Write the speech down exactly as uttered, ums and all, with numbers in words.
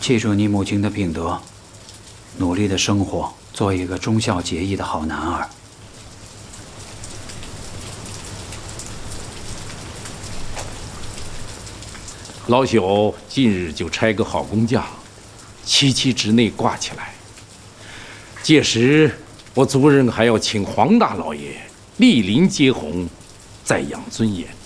记住你母亲的品德，努力的生活，做一个忠孝节义的好男儿。 老朽近日就差个好工匠，七七之内挂起来。届时，我族人还要请黄大老爷莅临接红，再养尊严。